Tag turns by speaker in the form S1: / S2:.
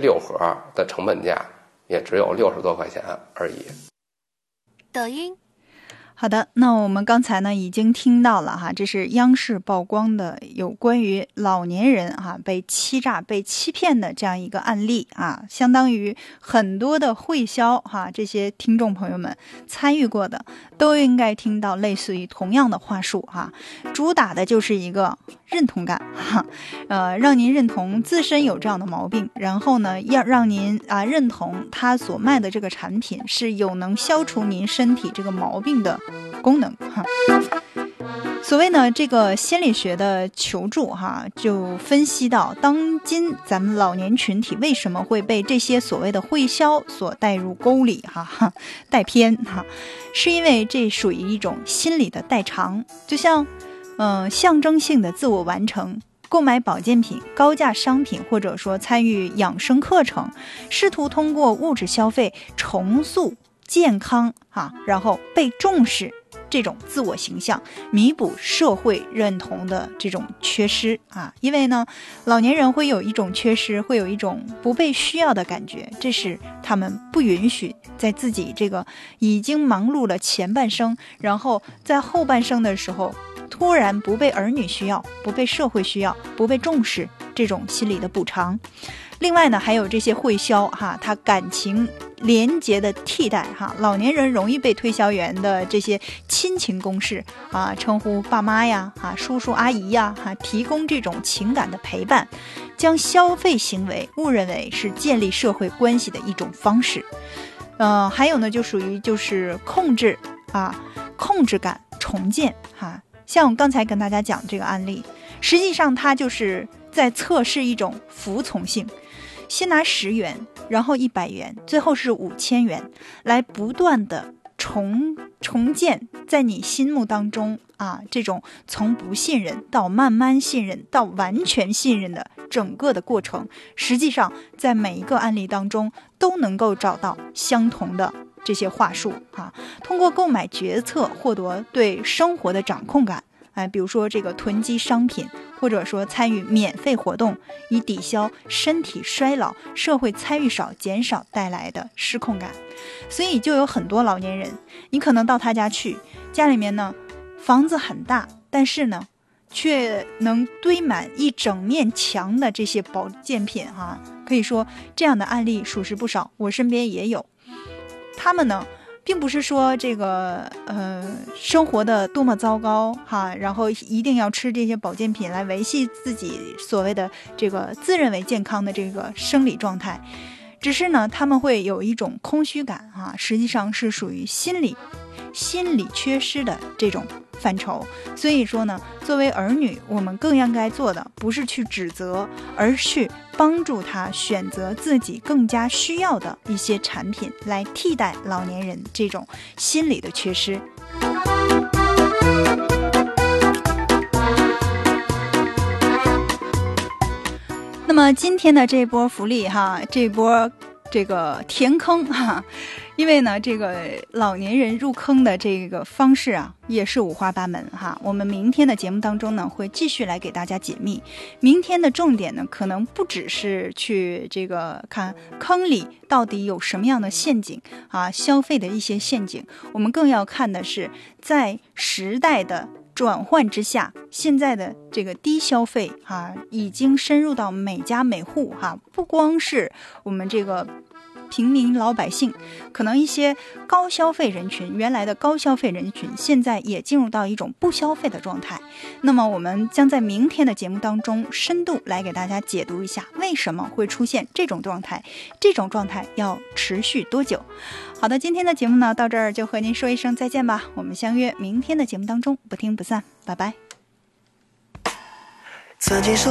S1: 6盒的成本价也只有60多块钱而已。
S2: 抖音。
S3: 好的，那我们刚才呢已经听到了哈，这是央视曝光的有关于老年人被欺诈、被欺骗的这样一个案例啊，相当于很多的会销这些听众朋友们参与过的都应该听到类似于同样的话术主打的就是一个认同感让您认同自身有这样的毛病，然后呢要让您认同他所卖的这个产品是有能消除您身体这个毛病的功能所谓呢这个心理学的求助就分析到当今咱们老年群体为什么会被这些所谓的会销所带入沟里带偏是因为这属于一种心理的代偿，就像象征性的自我完成，购买保健品、高价商品，或者说参与养生课程，试图通过物质消费重塑健康然后被重视这种自我形象，弥补社会认同的这种缺失因为呢老年人会有一种缺失，会有一种不被需要的感觉，这是他们不允许在自己这个已经忙碌了前半生，然后在后半生的时候突然不被儿女需要，不被社会需要，不被重视，这种心理的补偿。另外呢还有这些会销他感情连结的替代老年人容易被推销员的这些亲情攻势称呼爸妈呀叔叔阿姨呀提供这种情感的陪伴，将消费行为误认为是建立社会关系的一种方式。还有呢就属于就是控制感重建像我刚才跟大家讲这个案例，实际上它就是在测试一种服从性，先拿10元，然后100元，最后是5000元，来不断的重建在你心目当中这种从不信任到慢慢信任到完全信任的整个的过程，实际上在每一个案例当中都能够找到相同的这些话术通过购买决策获得对生活的掌控感比如说这个囤积商品，或者说参与免费活动，以抵消身体衰老、社会参与少减少带来的失控感。所以就有很多老年人，你可能到他家去，家里面呢房子很大，但是呢却能堆满一整面墙的这些保健品可以说这样的案例属实不少，我身边也有。他们呢并不是说这个生活的多么糟糕然后一定要吃这些保健品来维系自己所谓的这个自认为健康的这个生理状态，只是呢他们会有一种空虚感实际上是属于心理缺失的这种范畴。所以说呢作为儿女，我们更应该做的不是去指责，而去帮助他选择自己更加需要的一些产品，来替代老年人这种心理的缺失。那么今天的这波福利这波这个填坑因为呢这个老年人入坑的这个方式也是五花八门我们明天的节目当中呢会继续来给大家解密。明天的重点呢可能不只是去这个看坑里到底有什么样的陷阱消费的一些陷阱，我们更要看的是在时代的转换之下，现在的这个低消费已经深入到每家每户不光是我们这个平民老百姓，可能一些高消费人群，原来的高消费人群现在也进入到一种不消费的状态。那么我们将在明天的节目当中深度来给大家解读一下为什么会出现这种状态，这种状态要持续多久。好的，今天的节目呢到这儿就和您说一声再见吧，我们相约明天的节目当中不听不散，拜拜。